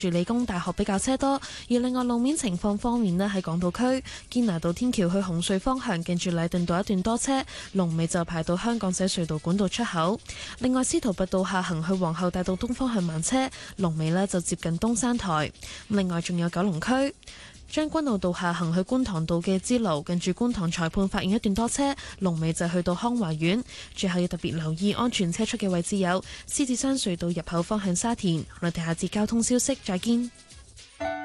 住理工大學比較車多。而另外路面情況方面咧，喺港島區堅拿道天橋去紅隧方向，近住禮頓道一段多車，龍尾就排到香港仔隧道管道出口。另外司徒拔道下行去皇后大道東方向慢車，龍尾咧就接近東山台。另外仲有九龍區將軍澳道下行去觀塘道嘅支路，近住觀塘裁判法院一段多車，龍尾就去到康華苑。最後要特別留意安全車速嘅位置有獅子山隧道入口方向沙田。我哋下節交通消息再見。